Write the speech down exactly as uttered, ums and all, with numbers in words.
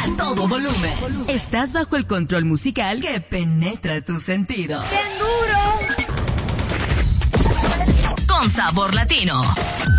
a todo volumen. Estás bajo el control musical que penetra tus sentidos. ¡Bien duro! Con sabor latino.